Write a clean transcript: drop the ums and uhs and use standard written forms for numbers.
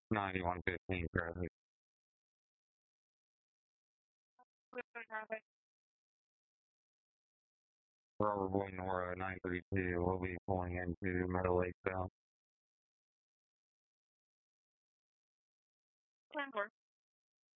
9115 traffic. Robert Boyd Nora 932 will be pulling into Meadow Lake South. 10-4.